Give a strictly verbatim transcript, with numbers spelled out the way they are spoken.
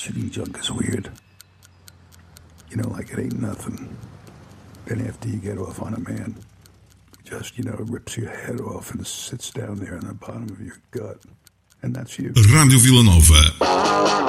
shooting junk is weird. You know, like it ain't nothing. Then after you get off on a man, just, you know, rips your head off and sits down there on the bottom of your gut. And that's you. Rádio Vila Nova.